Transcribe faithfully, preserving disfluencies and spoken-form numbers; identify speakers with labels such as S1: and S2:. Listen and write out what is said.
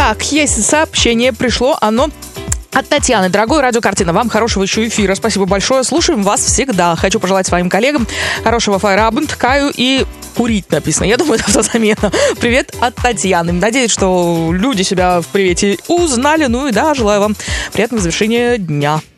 S1: Так, есть сообщение, пришло оно от Татьяны. Дорогой радиокартина, вам хорошего еще эфира. Спасибо большое. Слушаем вас всегда. Хочу пожелать своим коллегам хорошего файрабенд, Каю и курить написано. Я думаю, это автозамена. Привет от Татьяны. Надеюсь, что люди себя в привете узнали. Ну и да, желаю вам приятного завершения дня.